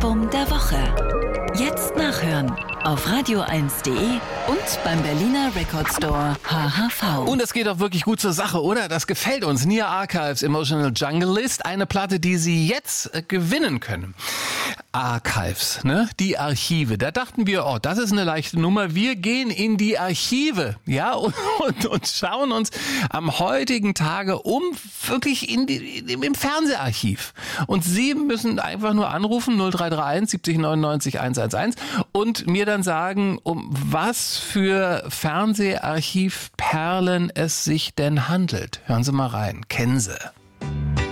Album der Woche. Jetzt nachhören auf radio1.de und beim Berliner Record Store HHV. Und es geht auch wirklich gut zur Sache, oder? Das gefällt uns. Nia Archives Emotional Jungle List, eine Platte, die Sie jetzt gewinnen können. Archives, ne? Die Archive. Da dachten wir, oh, das ist eine leichte Nummer. Wir gehen in die Archive, ja, und schauen uns am heutigen Tage wirklich im Fernseharchiv. Und Sie müssen einfach nur anrufen, 0331 70 99 111 und mir dann sagen, um was für Fernseharchivperlen es sich denn handelt. Hören Sie mal rein. Kennen Sie?